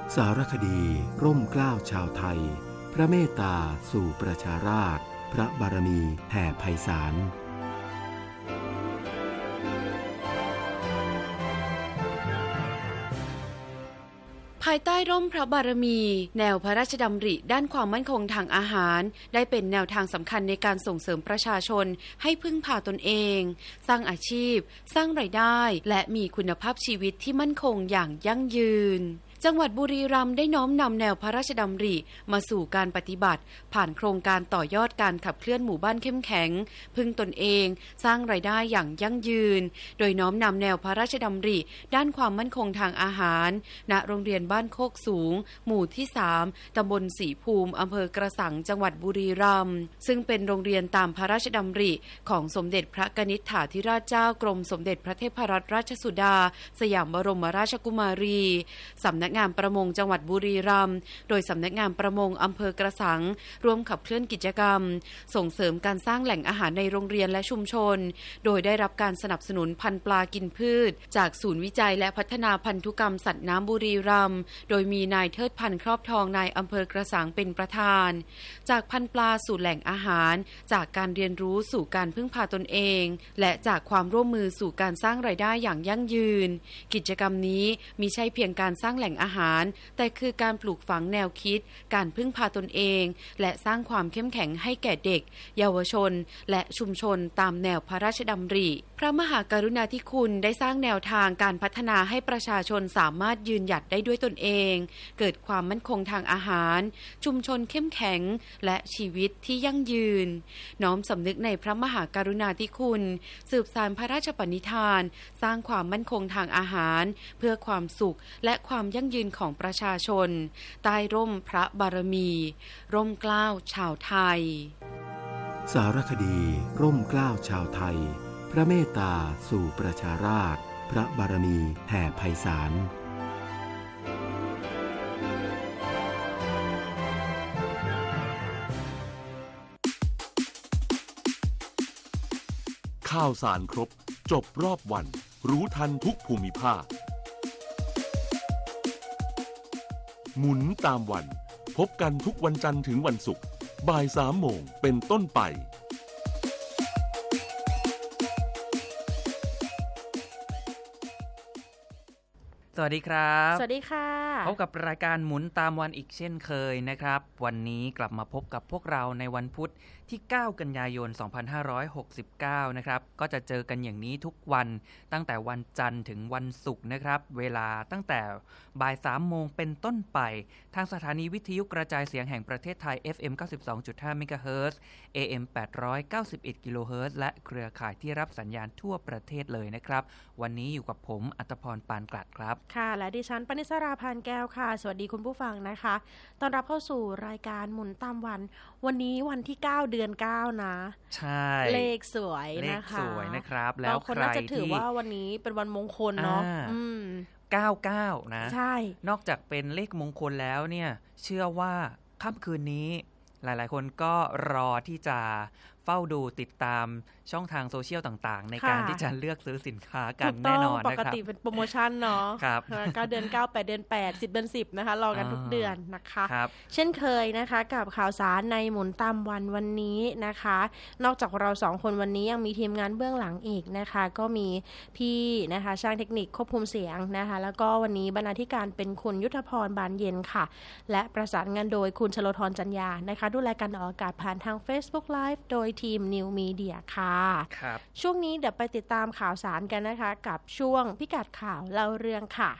สารคดีร่มเกล้าชาวไทยพระเมตตาสู่ประชาราษฎร์พระบารมีแผ่ไพศาลภายใต้ร่มพระบารมีแนวพระราชดำริด้านความมั่นคงทางอาหารได้เป็นแนวทางสำคัญในการส่งเสริมประชาชนให้พึ่งพาตนเองสร้างอาชีพสร้างรายได้และมีคุณภาพชีวิตที่มั่นคงอย่างยั่งยืนจังหวัดบุรีรัมย์ได้น้อมนำแนวพระราชดำริมาสู่การปฏิบัติผ่านโครงการต่อยอดการขับเคลื่อนหมู่บ้านเข้มแข็งพึ่งตนเองสร้างรายได้อย่างยั่งยืนโดยน้อมนำแนวพระราชดำริด้านความมั่นคงทางอาหารณโรงเรียนบ้านโคกสูงหมู่ที่3ตำบลศรีภูมิอำเภอกระสังจังหวัดบุรีรัมย์ซึ่งเป็นโรงเรียนตามพระราชดำริของสมเด็จพระกนิษฐาธิราชเจ้ากรมสมเด็จพระเทพรัตนราชสุดาสยามบรมราชกุมารีสำนักงานประมงจังหวัดบุรีรัมย์โดยสำนักงานประมงอำเภอกระสังร่วมขับเคลื่อนกิจกรรมส่งเสริมการสร้างแหล่งอาหารในโรงเรียนและชุมชนโดยได้รับการสนับสนุนพันธุ์ปลากินพืชจากศูนย์วิจัยและพัฒนาพันธุกรรมสัตว์น้ำบุรีรัมย์โดยมีนายเทิดพันธ์ครอบทองนายอำเภอกระสังเป็นประธานจากพันธุ์ปลาสู่แหล่งอาหารจากการเรียนรู้สู่การพึ่งพาตนเองและจากความร่วมมือสู่การสร้างรายได้อย่างยั่งยืนกิจกรรมนี้มิใช่เพียงการสร้างแหล่งอาหารแต่คือการปลูกฝังแนวคิดการพึ่งพาตนเองและสร้างความเข้มแข็งให้แก่เด็กเยาวชนและชุมชนตามแนวพระราชดำริพระมหากรุณาธิคุณได้สร้างแนวทางการพัฒนาให้ประชาชนสามารถยืนหยัดได้ด้วยตนเองเกิดความมั่นคงทางอาหารชุมชนเข้มแข็งและชีวิตที่ยั่งยืนน้อมสำนึกในพระมหากรุณาธิคุณสืบสานพระราชปณิธานสร้างความมั่นคงทางอาหารเพื่อความสุขและความยั่งยืนของประชาชนใต้ร่มพระบารมีร่มเกล้าชาวไทยสารคดีร่มเกล้าชาวไทยพระเมตตาสู่ประชาราษฎร์พระบารมีแผ่ไพศาลข่าวสารครบจบรอบวันรู้ทันทุกภูมิภาคหมุนตามวันพบกันทุกวันจันทร์ถึงวันศุกร์บ่าย 3 โมงเป็นต้นไปสวัสดีครับสวัสดีค่ะพบกับรายการหมุนตามวันอีกเช่นเคยนะครับวันนี้กลับมาพบกับพวกเราในวันพุธที่9กันยายน2569นะครับก็จะเจอกันอย่างนี้ทุกวันตั้งแต่วันจันทร์ถึงวันศุกร์นะครับเวลาตั้งแต่บ่าย 3 โมงเป็นต้นไปทางสถานีวิทยุกระจายเสียงแห่งประเทศไทย FM 92.5 เมกะเฮิรตซ์ AM 891 กิโลเฮิรตซ์และเครือข่ายที่รับสัญญาณทั่วประเทศเลยนะครับวันนี้อยู่กับผมอัตภพร ปานกลัดครับค่ะและดิฉันปณิสรา พานแก้วค่ะสวัสดีคุณผู้ฟังนะคะต้อนรับเข้าสู่รายการหมุนตามวันนี้วันที่9เดือน9นะใช่เลขสวยนะคะเลขสวยนะครับแล้วใครที่จะถือว่าวันนี้เป็นวันมงคลเนาะ 99นะใช่นอกจากเป็นเลขมงคลแล้วเนี่ยเชื่อว่าค่ำคืนนี้หลายๆคนก็รอที่จะเฝ้าดูติดตามช่องทางโซเชียลต่างๆในการที่จะเลือกซื้อสินค้ากันแน่นอนนะครับปกติเป็นโปรโมชั่นเนาะครับ 9เดือน9 8เดือน8 10เดือน10นะคะรอกันทุกเดือนนะคะเช่นเคยนะคะกับข่าวสารในหมุนตามวันนี้นะคะนอกจากเรา2คนวันนี้ยังมีทีมงานเบื้องหลังอีกนะคะก็มีพี่นะคะช่างเทคนิคควบคุมเสียงนะคะแล้วก็วันนี้บรรณาธิการเป็นคุณยุทธพรบานเย็นค่ะและประสานงานโดยคุณชโลธรจันยานะคะดูแลการออกอากาศผ่านทาง Facebook Live โดยทีม New Media ค่ะครับช่วงนี้เดี๋ยวไปติดตามข่าวสารกันนะคะกับช่วงพิกัดข่าวเล่าเรื่องค่ะ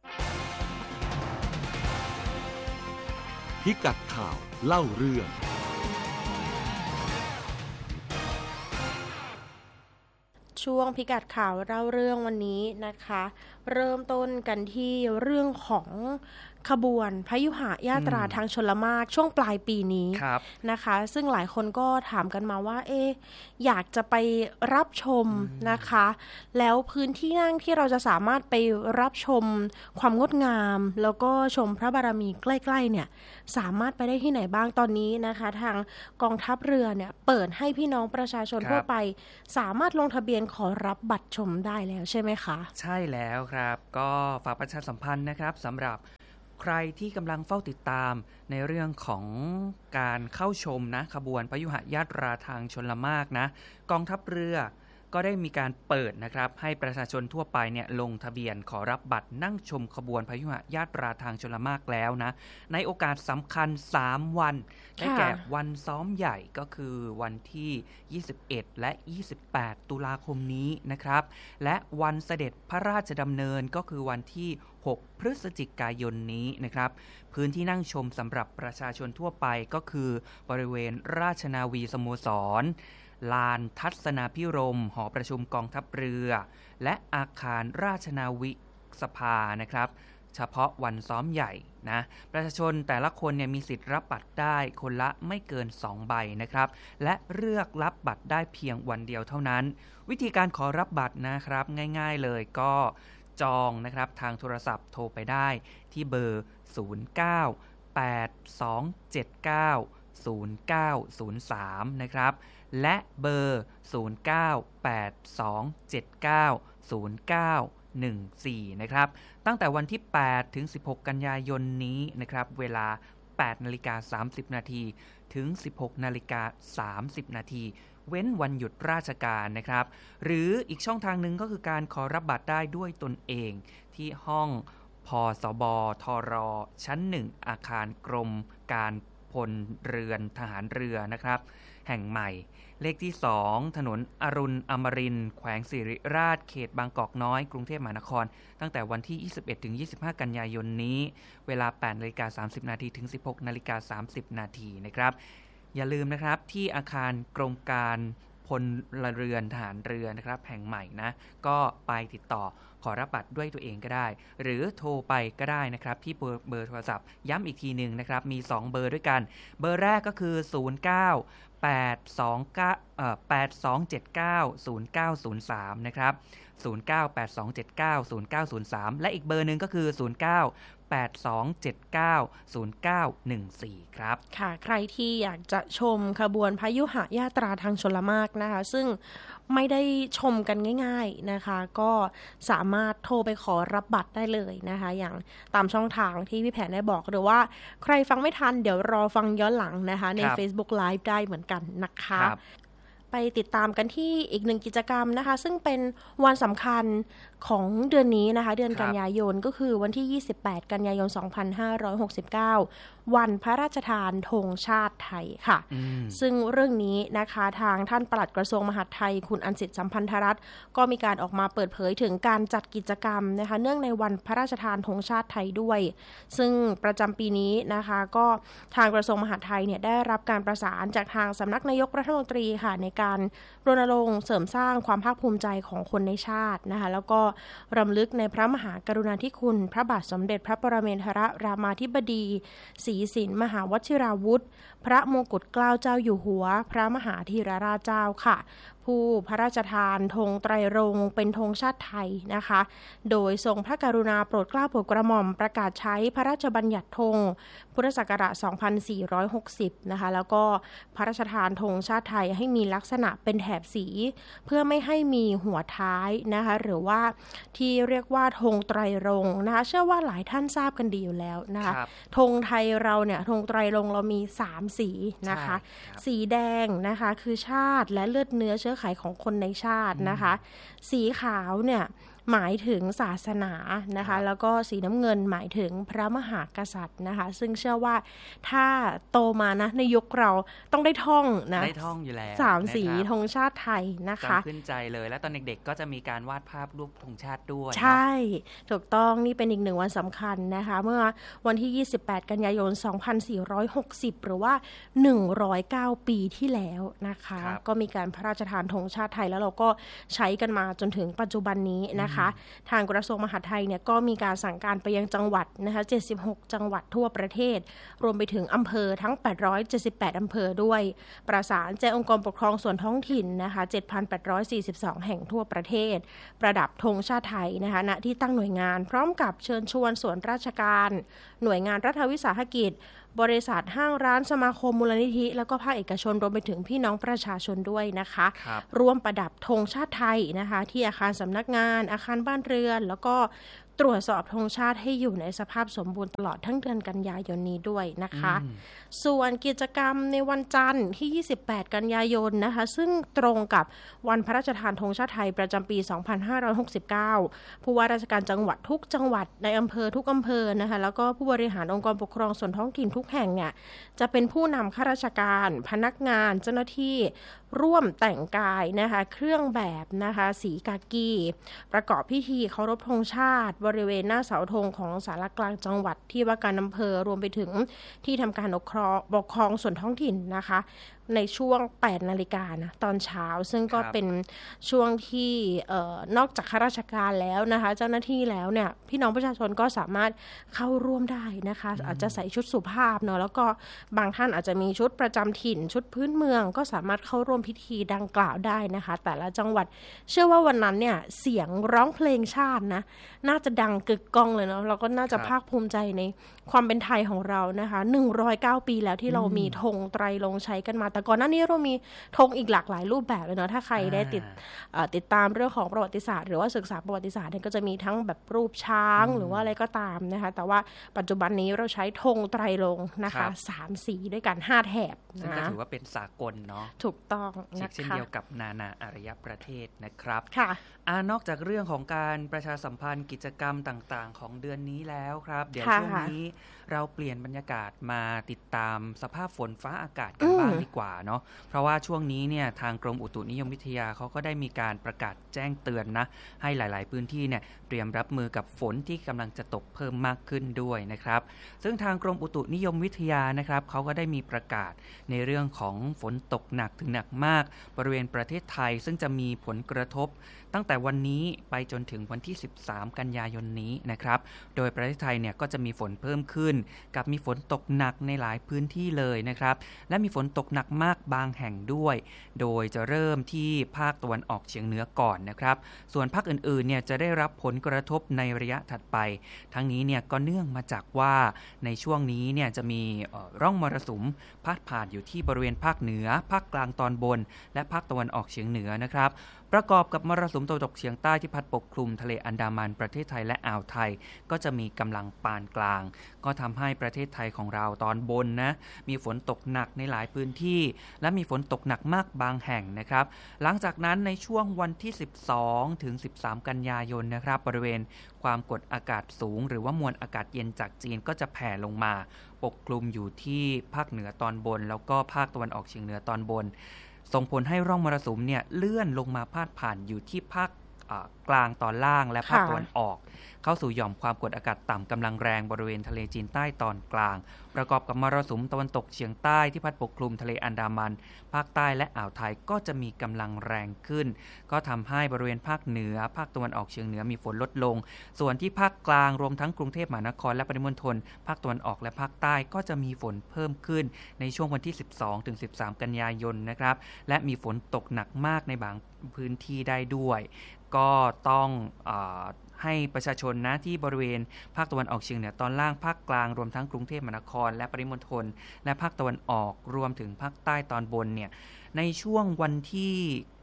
พิกัดข่าวเล่าเรื่องช่วงพิกัดข่าวเล่าเรื่องวันนี้นะคะเริ่มต้นกันที่เรื่องของขบวนพยุหญาตราทางชลมารช่วงปลายปีนี้นะคะซึ่งหลายคนก็ถามกันมาว่าอยากจะไปรับชมนะคะแล้วพื้นที่นั่งที่เราจะสามารถไปรับชมความงดงามแล้วก็ชมพระบารมีใกล้ๆเนี่ยสามารถไปได้ที่ไหนบ้างตอนนี้นะคะทางกองทัพเรือเนี่ยเปิดให้พี่น้องประชาชนทั่วไปสามารถลงทะเบียนขอรับบัตรชมได้แล้วใช่ไหมคะใช่แล้วครับก็ฝากประชาสัมพันธ์นะครับสำหรับคใครที่กำลังเฝ้าติดตามในเรื่องของการเข้าชมนะขบวนพยุหญาตราทางชลมารนะกองทัพเรือก็ได้มีการเปิดนะครับให้ประชาชนทั่วไปเนี่ยลงทะเบียนขอรับบัตรนั่งชมขบวนพยุหญาตราทางชลมารแล้วนะในโอกาสสำคัญ3วันได้แก่วันซ้อมใหญ่ก็คือวันที่21และ28ตุลาคมนี้นะครับและวันเสด็จพระราชดำเนินก็คือวันที่6พฤศจิกายนนี้นะครับพื้นที่นั่งชมสำหรับประชาชนทั่วไปก็คือบริเวณราชนาวีสโมสรลานทัศนาภิรมย์หอประชุมกองทัพเรือและอาคารราชนาวิกสภานะครับเฉพาะวันซ้อมใหญ่นะประชาชนแต่ละคนเนี่ยมีสิทธิ์รับบัตรได้คนละไม่เกิน2ใบนะครับและเลือกรับบัตรได้เพียงวันเดียวเท่านั้นวิธีการขอรับบัตรนะครับง่ายๆเลยก็จองนะครับทางโทรศัพท์โทรไปได้ที่เบอร์0982790903นะครับและเบอร์0982790914นะครับตั้งแต่วันที่8ถึง16กันยายนนี้นะครับเวลา 8:30 น.ถึง 16:30 น.เว้นวันหยุดราชการนะครับหรืออีกช่องทางหนึ่งก็คือการขอรับบัตรได้ด้วยตนเองที่ห้องพสบทรชั้น1อาคารกรมการพลเรือนทหารเรือนะครับแห่งใหม่เลขที่2ถนนอรุณอมรินทร์แขวงสิริราชเขตบางกอกน้อยกรุงเทพมหานครตั้งแต่วันที่21ถึง25กันยายนนี้เวลา 8:30 น.ถึง 16:30 น.นะครับอย่าลืมนะครับที่อาคารกรมการพลเรือนทหารเรือนะครับแห่งใหม่นะก็ไปติดต่อขอรับบัตรด้วยตัวเองก็ได้หรือโทรไปก็ได้นะครับที่เบอร์โทรศัพท์ย้ำอีกทีหนึ่งนะครับมี2เบอร์ด้วยกันเบอร์แรกก็คือ0982790903นะครับ0982790903และอีกเบอร์นึงก็คือ0982790914ครับค่ะใครที่อยากจะชมขบวนพยุหญาตราทางชลมารนะคะซึ่งไม่ได้ชมกันง่ายๆนะคะก็สามารถโทรไปขอรับบัตรได้เลยนะคะอย่างตามช่องทางที่พี่แผนได้บอกหรือว่าใครฟังไม่ทันเดี๋ยวรอฟังย้อนหลังนะคะใน Facebook Live ได้เหมือนกันนะคะไปติดตามกันที่อีกหนึ่งกิจกรรมนะคะซึ่งเป็นวันสำคัญของเดือนนี้นะคะเดือนกันยายนก็คือวันที่28กันยายน2569วันพระราชทานธงชาติไทยค่ะซึ่งเรื่องนี้นะคะทางท่านปลัดกระทรวงมหาดไทยคุณอัญสิทธิ์สัมพันธรัตน์ก็มีการออกมาเปิดเผยถึงการจัดกิจกรรมนะคะเนื่องในวันพระราชทานธงชาติไทยด้วยซึ่งประจำปีนี้นะคะก็ทางกระทรวงมหาดไทยเนี่ยได้รับการประสานจากทางสำนักนายกรัฐมนตรีค่ะในการรณรงค์เสริมสร้างความภาคภูมิใจของคนในชาตินะคะแล้วก็รำลึกในพระมหากรุณาธิคุณพระบาทสมเด็จพระปรเมนทรรามาธิบดีศรีสินมหาวชิราวุธพระมงกุฎเกล้าเจ้าอยู่หัวพระมหาธีรราชเจ้าค่ะผู้พระราชทานธงไตรรงค์เป็นธงชาติไทยนะคะโดยทรงพระกรุณาโปรดเกล้าโปรดกระหม่อมประกาศใช้พระราชบัญญัติธงพุทธศักราช2460นะคะแล้วก็พระราชทานธงชาติไทยให้มีลักษณะเป็นแถบสีเพื่อไม่ให้มีหัวท้ายนะคะหรือว่าที่เรียกว่าธงไตรรงค์นะคะเชื่อว่าหลายท่านทราบกันดีอยู่แล้วนะคะธงไทยเราเนี่ยธงไตรรงค์เรามี3สีนะคะสีแดงนะคะคือชาติและเลือดเนื้อเชื้อไขของคนในชาตินะคะสีขาวเนี่ยหมายถึงศาสนานะคะแล้วก็สีน้ำเงินหมายถึงพระมหากษัตริย์นะคะซึ่งเชื่อว่าถ้าโตมานะในยุคเราต้องได้ท่องนะได้ท่องอยู่แล้ว 3สีธงชาติไทยนะคะจำขึ้นใจเลยและตอนเด็กๆก็จะมีการวาดภาพรูปธงชาติด้วยใช่ถูกต้องนี่เป็นอีกหนึ่งวันสำคัญนะคะเมื่อวันที่28กันยายน2460หรือว่า109ปีที่แล้วนะคะก็มีการพระราชทานธงชาติไทยแล้วเราก็ใช้กันมาจนถึงปัจจุบันนี้นะคะทางกระทรวงมหาดไทยเนี่ยก็มีการสั่งการไปยังจังหวัดนะคะ76จังหวัดทั่วประเทศรวมไปถึงอำเภอทั้ง878อำเภอด้วยประสานแจ้งองค์กรปกครองส่วนท้องถิ่นนะคะ 7,842 แห่งทั่วประเทศประดับธงชาติไทยนะคะณที่ตั้งหน่วยงานพร้อมกับเชิญชวนส่วนราชการหน่วยงานรัฐวิสาหกิจบริษัทห้างร้านสมาคมมูลนิธิแล้วก็ภาคเอกชนรวมไปถึงพี่น้องประชาชนด้วยนะคะร่วมประดับธงชาติไทยนะคะที่อาคารสำนักงานอาคารบ้านเรือนแล้วก็ตรวจสอบธงชาติให้อยู่ในสภาพสมบูรณ์ตลอดทั้งเดือนกันยายนนี้ด้วยนะคะส่วนกิจกรรมในวันจันทร์ที่28กันยายนนะคะซึ่งตรงกับวันพระราชทานธงชาติไทยประจำปี2569ผู้ว่าราชการจังหวัดทุกจังหวัดในอำเภอทุกอำเภอนะคะแล้วก็ผู้บริหารองค์กรปกครองส่วนท้องถิ่นทุกแห่งเนี่ยจะเป็นผู้นำข้าราชการพนักงานเจ้าหน้าที่ร่วมแต่งกายนะคะเครื่องแบบนะคะสีกากีประกอบพิธีเคารพธงชาติบริเวณหน้าเสาธงของศาลากลางจังหวัดที่ว่าการอำเภอรวมไปถึงที่ทำการปกครองส่วนท้องถิ่นนะคะในช่วง 8 นาฬิกานะตอนเช้าซึ่งก็เป็นช่วงที่นอกจากข้าราชการแล้วนะคะเจ้าหน้าที่แล้วเนี่ยพี่น้องประชาชนก็สามารถเข้าร่วมได้นะคะอาจจะใส่ชุดสุภาพเนาะแล้วก็บางท่านอาจจะมีชุดประจำถิ่นชุดพื้นเมืองก็สามารถเข้าร่วมพิธีดังกล่าวได้นะคะแต่ละจังหวัดเชื่อว่าวันนั้นเนี่ยเสียงร้องเพลงชาตินะน่าจะดังกึกก้องเลยเนาะเราก็น่าจะภาคภูมิใจในความเป็นไทยของเรานะคะ109 ปีแล้วที่เรามีธงไตรรงค์ใช้กันมาแต่ก่อนหน้านี้เรามีธงอีกหลากหลายรูปแบบเลยเนาะถ้าใครได้ติดตามเรื่องของประวัติศาสตร์หรือว่าศึกษาประวัติศาสตร์เนี่ยก็จะมีทั้งแบบรูปช้างหรือว่าอะไรก็ตามนะคะแต่ว่าปัจจุบันนี้เราใช้ธงไตรรงค์นะคะ3 สีด้วยกัน5 แถบซึ่งก็ถือว่าเป็นสากลเนาะถูกต้องนะคะเช่นเดียวกับนานาอารยประเทศนะครับค่ะนอกจากเรื่องของการประชาสัมพันธ์กิจกรรมต่างๆของเดือนนี้แล้วครับเดี๋ยวช่วงนี้เราเปลี่ยนบรรยากาศมาติดตามสภาพฝนฟ้าอากาศกันบ้างดีกว่าเนาะเพราะว่าช่วงนี้เนี่ยทางกรมอุตุนิยมวิทยาเขาก็ได้มีการประกาศแจ้งเตือนนะให้หลายๆพื้นที่เนี่ยเตรียมรับมือกับฝนที่กำลังจะตกเพิ่มมากขึ้นด้วยนะครับซึ่งทางกรมอุตุนิยมวิทยานะครับเขาก็ได้มีประกาศในเรื่องของฝนตกหนักถึงหนักมากบริเวณประเทศไทยซึ่งจะมีผลกระทบตั้งแต่วันนี้ไปจนถึงวันที่13กันยายนนี้นะครับโดยประเทศไทยเนี่ยก็จะมีฝนเพิ่มขึ้นกับมีฝนตกหนักในหลายพื้นที่เลยนะครับและมีฝนตกหนักมากบางแห่งด้วยโดยจะเริ่มที่ภาคตะวันออกเฉียงเหนือก่อนนะครับส่วนภาคอื่นๆเนี่ยจะได้รับผลกระทบในระยะถัดไปทั้งนี้เนี่ยก็เนื่องมาจากว่าในช่วงนี้เนี่ยจะมีร่องมรสุมพาดผ่านอยู่ที่บริเวณภาคเหนือภาคกลางตอนบนและภาคตะวันออกเฉียงเหนือนะครับประกอบกับมรสุมตะวันตกเฉียงใต้ที่พัดปกคลุมทะเลอันดามันประเทศไทยและอ่าวไทยก็จะมีกำลังปานกลางก็ทำให้ประเทศไทยของเราตอนบนนะมีฝนตกหนักในหลายพื้นที่และมีฝนตกหนักมากบางแห่งนะครับหลังจากนั้นในช่วงวันที่12ถึง13กันยายนนะครับบริเวณความกดอากาศสูงหรือว่ามวลอากาศเย็นจากจีนก็จะแผ่ลงมาปกคลุมอยู่ที่ภาคเหนือตอนบนแล้วก็ภาคตะวันออกเฉียงเหนือตอนบนส่งผลให้ร่องมรสุมเนี่ยเลื่อนลงมาพาดผ่านอยู่ที่ภาคกลางตอนล่างและภาคตะวันออกเข้าสู่หย่อมความกดอากาศต่ำกำลังแรงบริเวณทะเลจีนใต้ตอนกลางประกอบกับมรสุมตะวันตกเฉียงใต้ที่พัดปกคลุมทะเลอันดามันภาคใต้และอ่าวไทยก็จะมีกำลังแรงขึ้นก็ทำให้บริเวณภาคเหนือภาคตะวันออกเฉียงเหนือมีฝนลดลงส่วนที่ภาคกลางรวมทั้งกรุงเทพมหานครและปริมณฑลภาคตะวันออกและภาคใต้ก็จะมีฝนเพิ่มขึ้นในช่วงวันที่12ถึง13กันยายนนะครับและมีฝนตกหนักมากในบางพื้นที่ได้ด้วยก็ต้องให้ประชาชนนะที่บริเวณภาคตะวันออกเฉียงเหนือตอนล่างภาคกลางรวมทั้งกรุงเทพมหานครและปริมณฑลและภาคตะวันออกรวมถึงภาคใต้ตอนบนเนี่ยในช่วงวันที่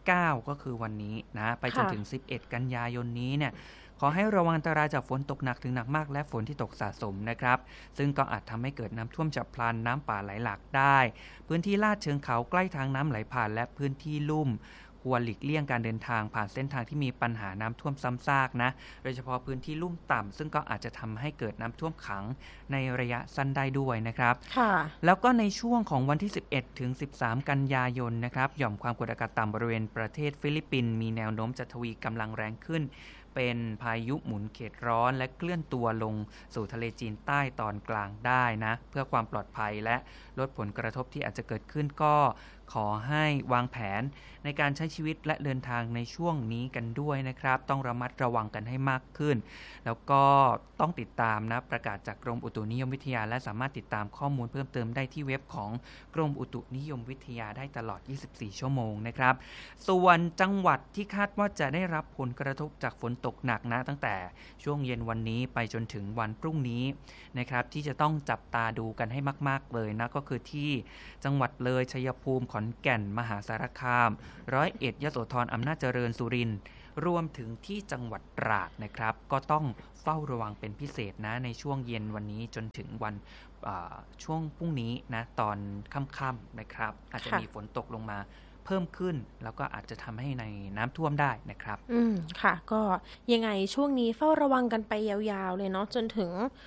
9ก็คือวันนี้นะไปจนถึง11กันยายนนี้เนี่ยขอให้ระวังอันตรายจากฝนตกหนักถึงหนักมากและฝนที่ตกสะสมนะครับซึ่งก็อาจทำให้เกิดน้ำท่วมฉับพลันน้ำป่าไหลหลากได้พื้นที่ลาดเชิงเขาใกล้ทางน้ำไหลผ่านและพื้นที่ลุ่มควรหลีกเลี่ยงการเดินทางผ่านเส้นทางที่มีปัญหาน้ำท่วมซ้ำซากนะโดยเฉพาะพื้นที่ลุ่มต่ำซึ่งก็อาจจะทำให้เกิดน้ำท่วมขังในระยะสั้นได้ด้วยนะครับแล้วก็ในช่วงของวันที่11ถึง13กันยายนนะครับหย่อมความกดอากาศต่ำบริเวณประเทศฟิลิปปินส์มีแนวโน้มจะทวีกำลังแรงขึ้นเป็นพายุหมุนเขตร้อนและเคลื่อนตัวลงสู่ทะเลจีนใต้ตอนกลางได้นะเพื่อความปลอดภัยและลดผลกระทบที่อาจจะเกิดขึ้นก็ขอให้วางแผนในการใช้ชีวิตและเดินทางในช่วงนี้กันด้วยนะครับต้องระมัดระวังกันให้มากขึ้นแล้วก็ต้องติดตามนะประกาศจากกรมอุตุนิยมวิทยาและสามารถติดตามข้อมูลเพิ่มเติมได้ที่เว็บของกรมอุตุนิยมวิทยาได้ตลอด24ชั่วโมงนะครับส่วนจังหวัดที่คาดว่าจะได้รับผลกระทบจากฝนตกหนักนะตั้งแต่ช่วงเย็นวันนี้ไปจนถึงวันพรุ่งนี้นะครับที่จะต้องจับตาดูกันให้มากๆเลยนะก็คือที่จังหวัดเลยชัยภูมิขอนแก่นมหาสารคามร้อยเอ็ดยโสธรอำนาจเจริญสุรินทร์รวมถึงที่จังหวัดตราดนะครับก็ต้องเฝ้าระวังเป็นพิเศษนะในช่วงเย็นวันนี้จนถึงวันช่วงพรุ่งนี้นะตอนค่ำๆนะครับอาจจะมีฝนตกลงมาเพิ่มขึ้นแล้วก็อาจจะทำให้ในน้ำท่วมได้นะครับค่ะก็ยังไงช่วงนี้เฝ้าระวังกันไปยาวๆเลยเนาะจนถึง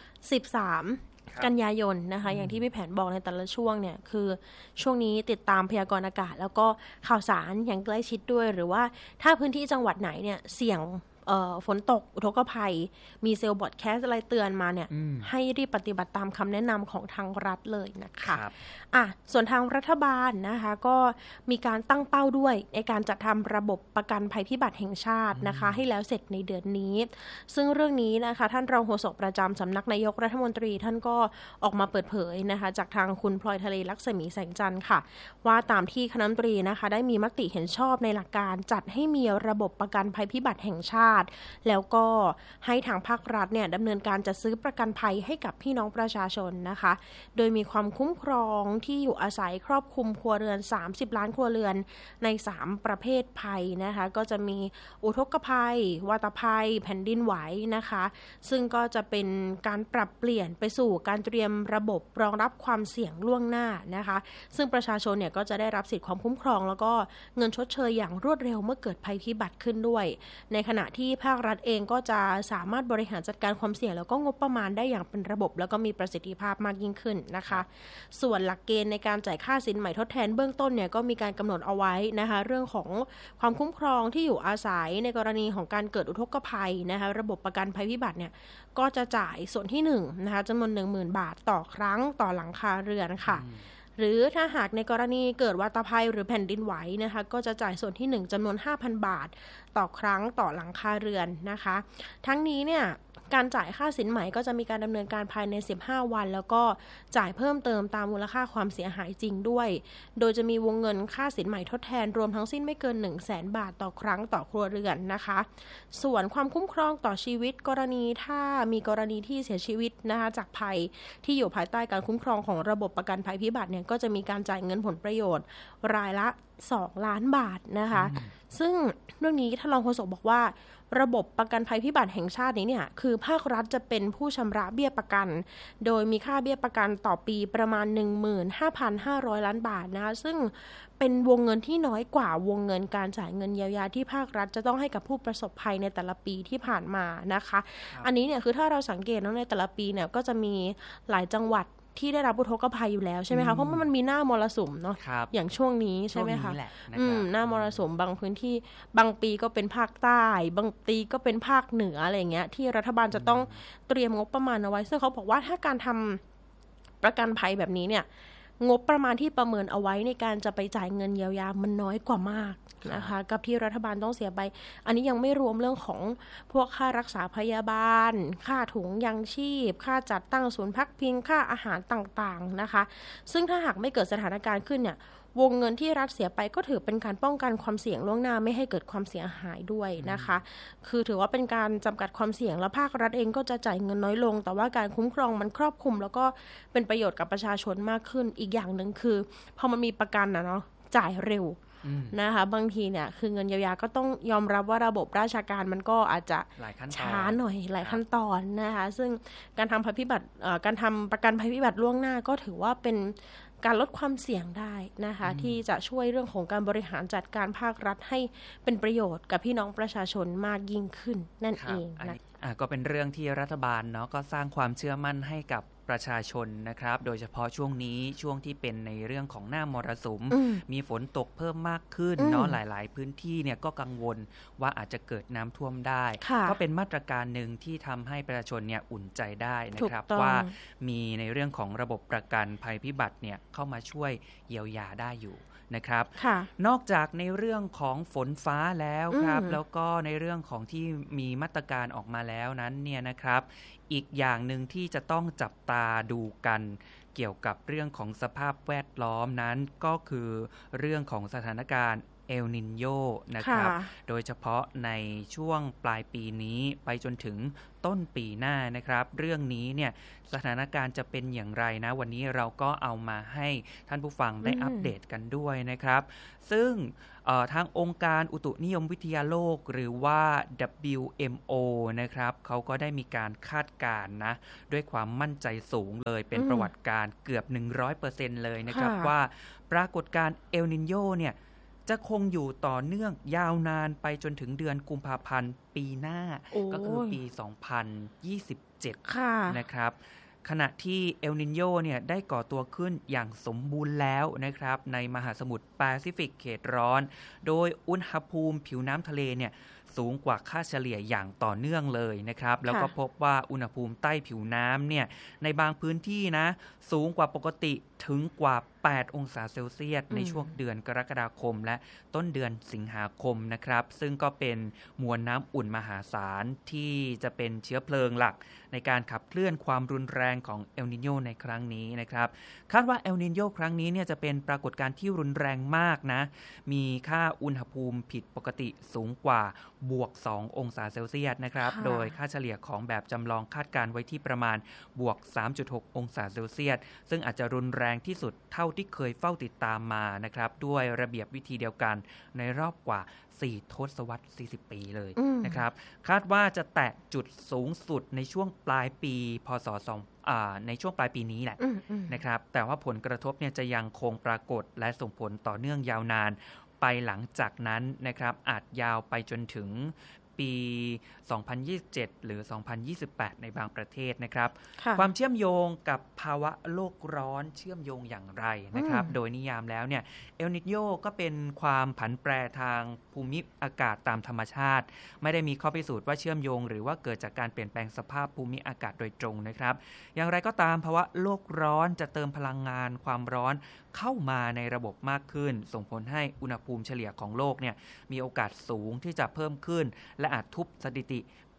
13กันยายนนะคะอย่างที่พี่แผนบอกในแต่ละช่วงเนี่ยคือช่วงนี้ติดตามพยากรณ์อากาศแล้วก็ข่าวสารอย่างใกล้ชิดด้วยหรือว่าถ้าพื้นที่จังหวัดไหนเนี่ยเสี่ยงฝนตกอุทกภัยมีเซลล์บอดแคสต์อะไรเตือนมาเนี่ยให้รีบปฏิบัติตามคำแนะนำของทางรัฐเลยนะคะส่วนทางรัฐบาลนะคะก็มีการตั้งเป้าด้วยในการจัดทำระบบประกันภัยพิบัติแห่งชาตินะคะให้แล้วเสร็จในเดือนนี้ซึ่งเรื่องนี้นะคะท่านรองโฆษกประจำสำนักนายกรัฐมนตรีท่านก็ออกมาเปิดเผยนะคะจากทางคุณพลอยทะเลลักษมีแสงจันทร์ค่ะว่าตามที่คณะรัฐมนตรีนะคะได้มีมติเห็นชอบในหลักการจัดให้มีระบบประกันภัยพิบัติแห่งชาติแล้วก็ให้ทางภาครัฐเนี่ยดำเนินการจัดซื้อประกันภัยให้กับพี่น้องประชาชนนะคะโดยมีความคุ้มครองที่อยู่อาศัยครอบคลุมครัวเรือน30ล้านครัวเรือนใน3ประเภทภัยนะคะก็จะมีอุทกภัยวาตภัยแผ่นดินไหวนะคะซึ่งก็จะเป็นการปรับเปลี่ยนไปสู่การเตรียมระบบรองรับความเสี่ยงล่วงหน้านะคะซึ่งประชาชนเนี่ยก็จะได้รับสิทธิความคุ้มครองแล้วก็เงินชดเชยอย่างรวดเร็วเมื่อเกิดภัยพิบัติขึ้นด้วยในขณะที่ภาครัฐเองก็จะสามารถบริหารจัดการความเสี่ยงแล้วก็งบประมาณได้อย่างเป็นระบบแล้วก็มีประสิทธิภาพมากยิ่งขึ้นนะคะส่วนหลักเกณฑ์ในการจ่ายค่าสินใหม่ทดแทนเบื้องต้นเนี่ยก็มีการกำหนดเอาไว้นะคะเรื่องของความคุ้มครองที่อยู่อาศัยในกรณีของการเกิดอุทกภัยนะคะระบบประกันภัยพิบัติเนี่ยก็จะจ่ายส่วนที่1นะคะจำนวน 10,000 บาทต่อครั้งต่อหลังคาเรือนค่ะหรือถ้าหากในกรณีเกิดวาตภัยหรือแผ่นดินไหวนะคะก็จะจ่ายส่วนที่1จำนวน 5,000 บาทต่อครั้งต่อหลังคาเรือนนะคะทั้งนี้เนี่ยการจ่ายค่าสินใหม่ก็จะมีการดำเนินการภายใน15วันแล้วก็จ่ายเพิ่มเติมตามมูลค่าความเสียหายจริงด้วยโดยจะมีวงเงินค่าสินใหม่ทดแทนรวมทั้งสิ้นไม่เกิน 100,000 บาทต่อครั้งต่อครัวเรือนนะคะส่วนความคุ้มครองต่อชีวิตกรณีถ้ามีกรณีที่เสียชีวิตนะคะจากภัยที่อยู่ภายใต้การคุ้มครองของระบบประกันภัยพิบัติเนี่ยก็จะมีการจ่ายเงินผลประโยชน์รายละ2 ล้านบาทนะคะซึ่งเรื่องนี้ท่านรองโฆษกบอกว่าระบบประกันภัยพิบัติแห่งชาตินี้เนี่ยคือภาครัฐจะเป็นผู้ชำระเบี้ยประกันโดยมีค่าเบี้ยประกันต่อปีประมาณ 15,500 ล้านบาทนะคะซึ่งเป็นวงเงินที่น้อยกว่าวงเงินการจ่ายเงินเยียวยาที่ภาครัฐจะต้องให้กับผู้ประสบภัยในแต่ละปีที่ผ่านมานะคะอันนี้เนี่ยคือถ้าเราสังเกตในแต่ละปีเนี่ยก็จะมีหลายจังหวัดที่ได้รับอุทกภัยอยู่แล้วใช่ไหมคะเพราะมันมีหน้ามรสุมเนาะอย่างช่วงนี้ใช่ไหมคะหน้ามรสุมบางพื้นที่บางปีก็เป็นภาคใต้บางปีก็เป็นภาคเหนืออะไรเงี้ยที่รัฐบาลจะต้องเตรียมงบประมาณเอาไว้ซึ่งเขาบอกว่าถ้าการทำประกันภัยแบบนี้เนี่ยงบประมาณที่ประเมินเอาไว้ในการจะไปจ่ายเงินเยียวยามันน้อยกว่ามากนะคะกับที่รัฐบาลต้องเสียไปอันนี้ยังไม่รวมเรื่องของพวกค่ารักษาพยาบาลค่าถุงยังชีพค่าจัดตั้งศูนย์พักพิงค่าอาหารต่างๆนะคะซึ่งถ้าหากไม่เกิดสถานการณ์ขึ้นเนี่ยวงเงินที่รัฐเสียไปก็ถือเป็นการป้องกันความเสี่ยงล่วงหน้าไม่ให้เกิดความเสียหายด้วยนะคะคือถือว่าเป็นการจำกัดความเสี่ยงและภาครัฐเองก็จะจ่ายเงินน้อยลงแต่ว่าการคุ้มครองมันครอบคลุมแล้วก็เป็นประโยชน์กับประชาชนมากขึ้นอีกอย่างนึงคือพอมันมีประกันเนาะจ่ายเร็วนะคะบางทีเนี่ยคือเงินเยียวยาก็ต้องยอมรับว่าระบบราชการมันก็อาจจะช้าหน่อยหลายขั้นตอนนะคะซึ่งการทำภัยพิบัติการทำประกันภัยพิบัติล่วงหน้าก็ถือว่าเป็นการลดความเสี่ยงได้นะคะที่จะช่วยเรื่องของการบริหารจัดการภาครัฐให้เป็นประโยชน์กับพี่น้องประชาชนมากยิ่งขึ้นนั่นเองนะก็เป็นเรื่องที่รัฐบาลเนาะก็สร้างความเชื่อมั่นให้กับประชาชนนะครับโดยเฉพาะช่วงนี้ช่วงที่เป็นในเรื่องของหน้ามรสุมมีฝนตกเพิ่มมากขึ้นเนาะหลายๆพื้นที่เนี่ยก็กังวลว่าอาจจะเกิดน้ำท่วมได้ก็เป็นมาตรการหนึ่งที่ทำให้ประชาชนเนี่ยอุ่นใจได้นะครับว่ามีในเรื่องของระบบประกันภัยพิบัติเนี่ยเข้ามาช่วยเยียวยาได้อยู่นะครับนอกจากในเรื่องของฝนฟ้าแล้วครับแล้วก็ในเรื่องของที่มีมาตรการออกมาแล้วนั้นเนี่ยนะครับอีกอย่างหนึ่งที่จะต้องจับตาดูกันเกี่ยวกับเรื่องของสภาพแวดล้อมนั้นก็คือเรื่องของสถานการณ์เอลนิโญนะครับโดยเฉพาะในช่วงปลายปีนี้ไปจนถึงต้นปีหน้านะครับเรื่องนี้เนี่ยสถานการณ์จะเป็นอย่างไรนะวันนี้เราก็เอามาให้ท่านผู้ฟังได้อัปเดตกันด้วยนะครับซึ่งทางองค์การอุตุนิยมวิทยาโลกหรือว่า WMO นะครับเขาก็ได้มีการคาดการณ์นะด้วยความมั่นใจสูงเลยเป็นประวัติการเกือบ 100% เลยนะครับว่าปรากฏการณ์เอลนิโญเนี่ยจะคงอยู่ต่อเนื่องยาวนานไปจนถึงเดือนกุมภาพันธ์ปีหน้าก็คือปี 2027 นะครับขณะที่เอลนิโญเนี่ยได้ก่อตัวขึ้นอย่างสมบูรณ์แล้วนะครับในมหาสมุทรแปซิฟิกเขตร้อนโดยอุณหภูมิผิวน้ำทะเลเนี่ยสูงกว่าค่าเฉลี่ยอย่างต่อเนื่องเลยนะครับแล้วก็พบว่าอุณหภูมิใต้ผิวน้ำเนี่ยในบางพื้นที่นะสูงกว่าปกติถึงกว่า8องศาเซลเซียสในช่วงเดือนกรกฎาคมและต้นเดือนสิงหาคมนะครับซึ่งก็เป็นมวลน้ำอุ่นมหาศาลที่จะเป็นเชื้อเพลิงหลักในการขับเคลื่อนความรุนแรงของเอลนิโญในครั้งนี้นะครับคาดว่าเอลนิโญครั้งนี้เนี่ยจะเป็นปรากฏการณ์ที่รุนแรงมากนะมีค่าอุณหภูมิผิดปกติสูงกว่าบวก2องศาเซลเซียสนะครับโดยค่าเฉลี่ยของแบบจำลองคาดการไว้ที่ประมาณบวก 3.6 องศาเซลเซียสซึ่งอาจจะรุนแรงที่สุดเท่าที่เคยเฝ้าติดตามมานะครับด้วยระเบียบวิธีเดียวกันในรอบกว่า4ทศวรรษ40 ปีเลยนะครับคาดว่าจะแตะจุดสูงสุดในช่วงปลายปีพศในช่วงปลายปีนี้แหละนะครับแต่ว่าผลกระทบเนี่ยจะยังคงปรากฏและส่งผลต่อเนื่องยาวนานไปหลังจากนั้นนะครับอาจยาวไปจนถึงปี 2027 หรือ 2028 ในบางประเทศนะครับความเชื่อมโยงกับภาวะโลกร้อนเชื่อมโยงอย่างไรนะครับโดยนิยามแล้วเนี่ยเอลนิโญก็เป็นความผันแปรทางภูมิอากาศตามธรรมชาติไม่ได้มีข้อพิสูจน์ว่าเชื่อมโยงหรือว่าเกิดจากการเปลี่ยนแปลงสภาพภูมิอากาศโดยตรงนะครับอย่างไรก็ตามภาวะโลกร้อนจะเติมพลังงานความร้อนเข้ามาในระบบมากขึ้นส่งผลให้อุณหภูมิเฉลี่ยของโลกเนี่ยมีโอกาสสูงที่จะเพิ่มขึ้นและอาจทุบสถิติปี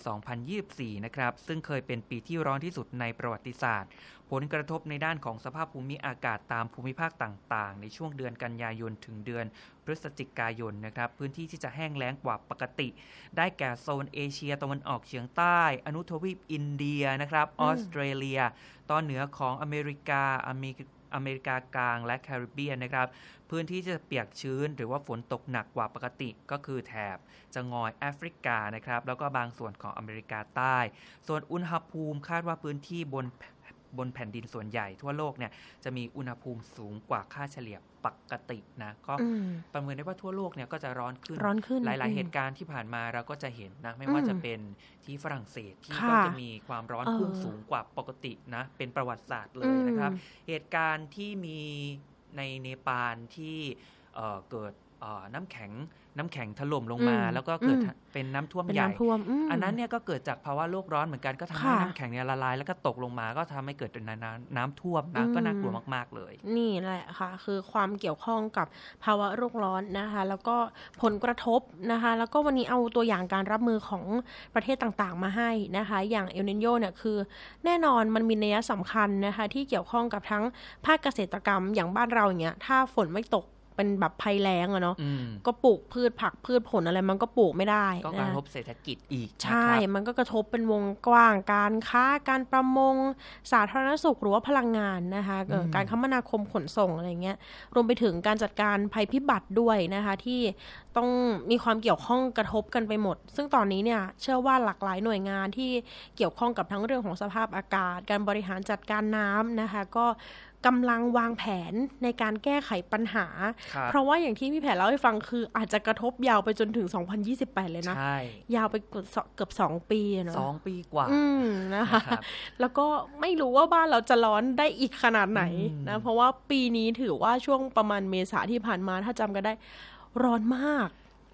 2024 นะครับซึ่งเคยเป็นปีที่ร้อนที่สุดในประวัติศาสตร์ผลกระทบในด้านของสภาพภูมิอากาศตามภูมิภาคต่างๆในช่วงเดือนกันยายนถึงเดือนพฤศจิกายนนะครับพื้นที่ที่จะแห้งแล้งกว่าปกติได้แก่โซนเอเชียตะวันออกเฉียงใต้อนุทวีปอินเดียนะครับออสเตรเลียตอนเหนือของอเมริกากลางและแคริบเบียนนะครับพื้นที่จะเปียกชื้นหรือว่าฝนตกหนักกว่าปกติก็คือแถบจะงอยแอฟริกานะครับแล้วก็บางส่วนของอเมริกาใต้ส่วนอุณหภูมิคาดว่าพื้นที่บนแผ่นดินส่วนใหญ่ทั่วโลกเนี่ยจะมีอุณหภูมิสูงกว่าค่าเฉลี่ยปกตินะก็ประเมินได้ว่าทั่วโลกเนี่ยก็จะร้อนขึ้นหลายๆเหตุการณ์ที่ผ่านมาเราก็จะเห็นนะไม่ว่าจะเป็นที่ฝรั่งเศสที่ก็จะมีความร้อนพุ่งสูงกว่าปกตินะเป็นประวัติศาสตร์เลยนะครับเหตุการณ์ที่มีในเนปาลที่เกิดน้ำแข็งถล่มลงมาแล้วก็เกิดเป็นน้ำท่วมใหญ่อันนั้นเนี่ยก็เกิดจากภาวะโลกร้อนเหมือนกันก็ทำให้น้ำแข็งเนี่ยละลายแล้วก็ตกลงมาก็ทำให้เกิดเป็นน้ำท่วมนะก็น่ากลัวมากๆเลยนี่แหละค่ะคือความเกี่ยวข้องกับภาวะโลกร้อนนะคะแล้วก็ผลกระทบนะคะแล้วก็วันนี้เอาตัวอย่างการรับมือของประเทศต่างๆมาให้นะคะอย่างเอลนิโญเนี่ยคือแน่นอนมันมีนัยสำคัญนะคะที่เกี่ยวข้องกับทั้งภาคเกษตรกรรมอย่างบ้านเราอย่างเงี้ยถ้าฝนไม่ตกเป็นแบบภัยแล้งอะเนาะก็ปลูกพืชผักพืชผลอะไรมันก็ปลูกไม่ได้ก็กระทบเศรษฐกิจอีกใช่มันก็กระทบเป็นวงกว้างการค้าการประมงสาธารณสุขหรือว่าพลังงานนะคะการคมนาคมขนส่งอะไรเงี้ยรวมไปถึงการจัดการภัยพิบัติด้วยนะคะที่ต้องมีความเกี่ยวข้องกระทบกันไปหมดซึ่งตอนนี้เนี่ยเชื่อว่าหลากหลายหน่วยงานที่เกี่ยวข้องกับทั้งเรื่องของสภาพอากาศการบริหารจัดการน้ำนะคะก็กำลังวางแผนในการแก้ไขปัญหาเพราะว่าอย่างที่พี่แผนเล่าให้ฟังคืออาจจะกระทบยาวไปจนถึง2028เลยนะยาวไปเกือบ2ปีเนาะ 2ปีกว่านะคะแล้วก็ไม่รู้ว่าบ้านเราจะร้อนได้อีกขนาดไหนนะเพราะว่าปีนี้ถือว่าช่วงประมาณเมษาที่ผ่านมาถ้าจำกันได้ร้อนมาก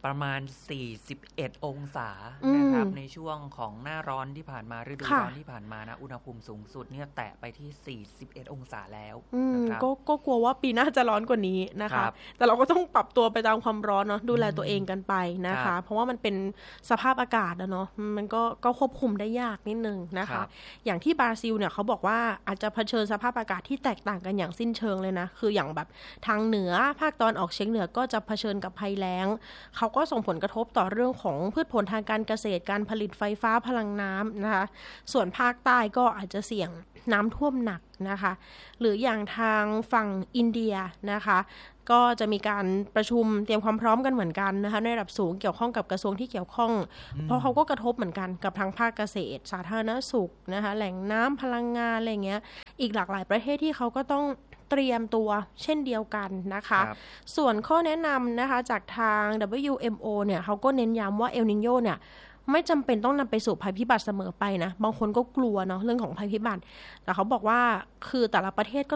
ประมาณ41องศานะครับในช่วงของหน้าร้อนที่ผ่านมาฤดูร้อนที่ผ่านมานะอุณหภูมิสูงสุดเนี่ยแตะไปที่41องศาแล้วนะครับก็กลัวว่าปีหน้าจะร้อนกว่านี้นะคะแต่เราก็ต้องปรับตัวไปตามความร้อนเนาะดูแลตัวเองกันไปนะคะเพราะว่ามันเป็นสภาพอากาศนะเนาะมันก็ควบคุมได้ยากนิดนึงนะคะอย่างที่บราซิลเนี่ยเขาบอกว่าอาจจะเผชิญสภาพอากาศที่แตกต่างกันอย่างสิ้นเชิงเลยนะคืออย่างแบบทางเหนือภาคตะวันออกเฉียงเหนือก็จะเผชิญกับภัยแล้งเขาก็ส่งผลกระทบต่อเรื่องของพืชผลทางการเกษตรการผลิตไฟฟ้าพลังน้ำนะคะส่วนภาคใต้ก็อาจจะเสี่ยงน้ำท่วมหนักนะคะหรืออย่างทางฝั่งอินเดียนะคะก็จะมีการประชุมเตรียมความพร้อมกันเหมือนกันนะคะในระดับสูงเกี่ยวข้องกับกระทรวงที่เกี่ยวข้องเพราะเขาก็กระทบเหมือนกันกับทางภาคเกษตรสาธารณสุขนะคะแหล่งน้ำพลังงานอะไรเงี้ยอีกหลากหลายประเทศที่เขาก็ต้องเตรียมตัวเช่นเดียวกันนะคะส่วนข้อแนะนำนะคะจากทาง WMO เนี่ยเขาก็เน้นย้ำว่าเอลนิโญเนี่ยไม่จำเป็นต้องนำไปสู่ภัยพิบัติเสมอไปนะบางคนก็กลัวเนาะเรื่องของภัยพิบัติแต่เขาบอกว่าคือแต่ละประเทศก็